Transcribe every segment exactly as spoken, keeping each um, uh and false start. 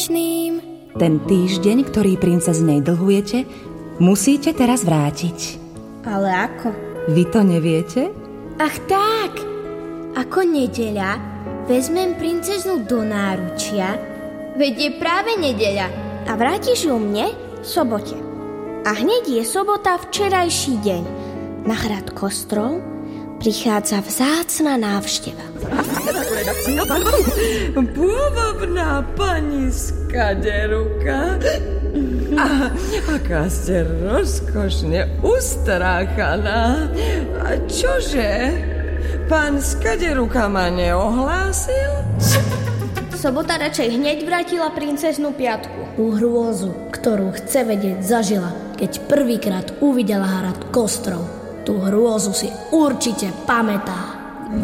Ten týždeň, ktorý princeznej dlhujete, musíte teraz vrátiť. Ale ako? Vy to neviete? Ach tak! Ako nedeľa vezmem princeznu do náručia, veď je práve nedeľa, a vrátiš ju mne v sobote. A hneď je sobota, včerajší deň. Na hrad Kostrov prichádza vzácna návšteva. Pôvabná pani Skaderuka. A, aká ste rozkošne ustráchaná. A čože? Pán Skaderuka ma neohlásil? Sobota radšej hneď vrátila princeznu Piatku. Tú hrôzu, ktorú chce vedieť, zažila, keď prvýkrát uvidela hrad Kostrov. Tú hrôzu si určite pamätá.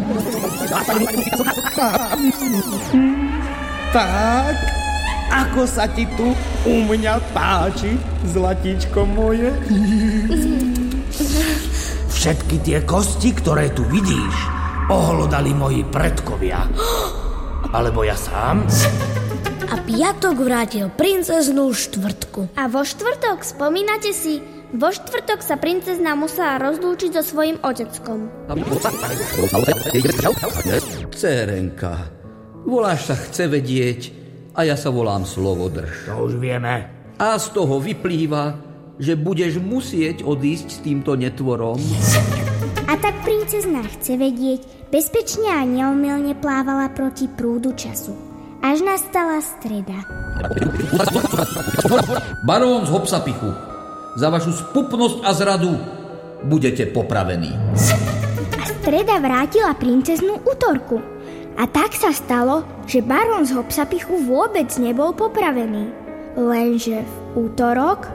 Tak, ako sa ti tu u mňa páči, zlatíčko moje? Všetky tie kosti, ktoré tu vidíš, ohlodali moji predkovia. Alebo ja sám? A Piatok vrátil princeznú Štvrtku. A vo štvrtok, spomínate si, vo štvrtok sa princezna musela rozlúčiť so svojím oteckom. Cérenka, voláš sa Chce vedieť a ja sa volám Slovodrž. To už vieme. A z toho vyplýva, že budeš musieť odísť s týmto netvorom. A tak princezna Chce vedieť bezpečne a neomylne plávala proti prúdu času. Až nastala streda. Barón z Hopsapichu, za vašu spupnosť a zradu budete popravení. A streda vrátila princeznu Útorku. A tak sa stalo, že barón z Hopsapichu vôbec nebol popravený. Lenže v útorok...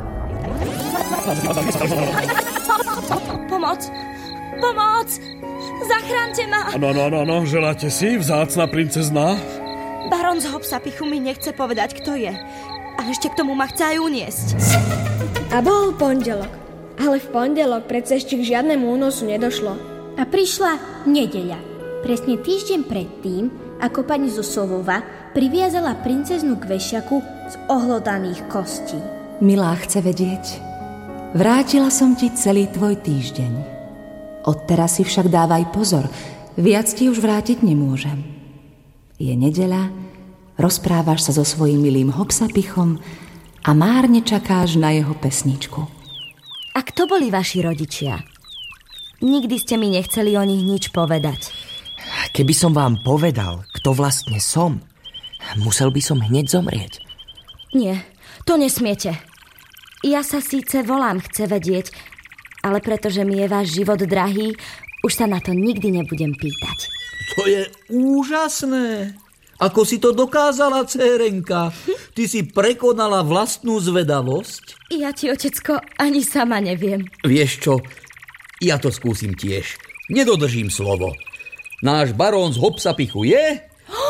Pomoc! Pomoc! Zachránte ma! No, no, no, no, želáte si, vzácna princezná? Barón z Hopsapichu mi nechce povedať, kto je. A ešte k tomu ma chce aj uniesť. A bol pondelok. Ale v pondelok predsa ešte k žiadnemu únosu nedošlo. A prišla nedeľa. Presne týždeň predtým, ako pani Zosovova priviazala princeznu k vešiaku z ohlodaných kostí. Milá Chce vedieť, vrátila som ti celý tvoj týždeň. Odteraz si však dávaj pozor, viac ti už vrátiť nemôžem. Je nedeľa, rozprávaš sa so svojím milým Hopsapichom a márne čakáš na jeho pesničku. A kto boli vaši rodičia? Nikdy ste mi nechceli o nich nič povedať. Keby som vám povedal, kto vlastne som, musel by som hneď zomrieť. Nie, to nesmiete. Ja sa síce volám Chce vedieť, ale pretože mi je váš život drahý, už sa na to nikdy nebudem pýtať. To je úžasné. Ako si to dokázala, cérenka? Ty si prekonala vlastnú zvedavosť? Ja ti, otecko, ani sama neviem. Vieš čo? Ja to skúsim tiež. Nedodržím slovo. Náš barón z Hopsapichu je?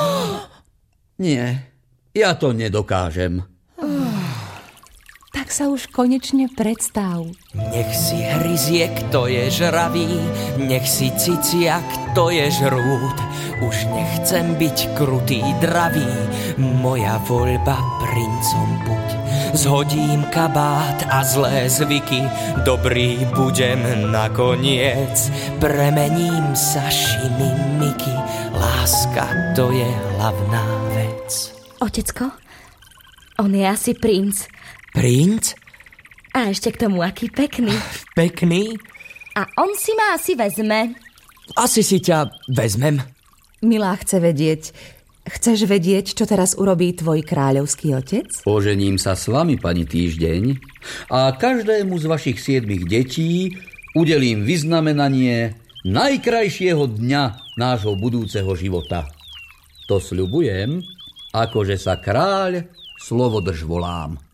Nie, ja to nedokážem. Tak sa už konečne predstav. Nech si hryzie, kto je žravý, nech si cicia, kto je žrút. Už nechcem byť krutý, dravý, moja voľba princom buď. Zhodím kabát a zlé zvyky, dobrý budem nakoniec. Premením sa šimimiky, láska to je hlavná vec. Otecko, on je asi princ. Princ? A ešte k tomu aký pekný. Pekný? A on si ma asi vezme. Asi si ťa vezmem. Milá Chce vedieť, chceš vedieť, čo teraz urobí tvoj kráľovský otec? Ožením sa s vami, pani Týždeň, a každému z vašich siedmich detí udelím vyznamenanie najkrajšieho dňa nášho budúceho života. To sľubujem, akože sa kráľ Slovodrž volám.